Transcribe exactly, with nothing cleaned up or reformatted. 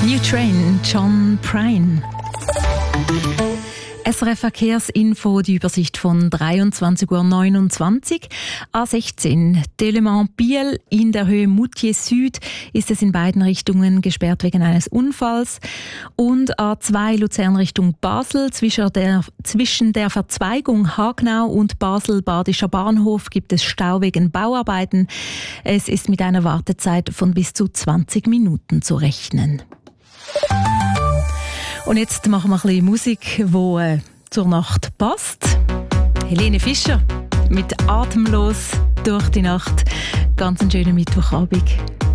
New Train, John Prine. S R F Verkehrsinfo, die Übersicht von dreiundzwanzig Uhr neunundzwanzig. A sechzehn, Delemont-Biel in der Höhe Moutier Süd ist es in beiden Richtungen gesperrt wegen eines Unfalls. Und A zwei Luzern Richtung Basel, zwischen der, zwischen der Verzweigung Hagnau und Basel-Badischer Bahnhof gibt es Stau wegen Bauarbeiten. Es ist mit einer Wartezeit von bis zu zwanzig Minuten zu rechnen. Und jetzt machen wir ein bisschen Musik, die äh, zur Nacht passt. Helene Fischer mit «Atemlos durch die Nacht». Ganz einen schönen Mittwochabend.